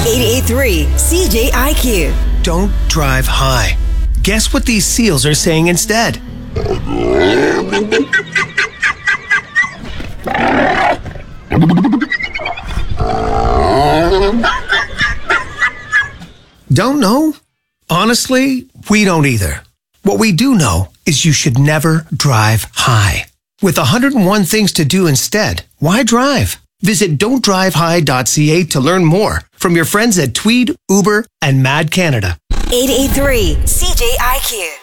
883 CJIQ. Don't drive high. Guess what these seals are saying instead? Don't know? Honestly, we don't either. What we do know is you should never drive high. With 101 things to do instead, why drive? Visit don'tdrivehigh.ca to learn more from your friends at Tweed, Uber, and Mad Canada. 883 CJIQ.